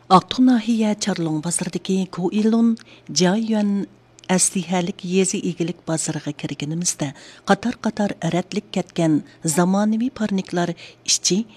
Aqtuq nahiya Charlong bazardagi Koilun Jayuan əslihəlik yezi egilik bazarıga kirganimizda qatar-qatar rətlik ketgan zamonaviy parniklar ishchi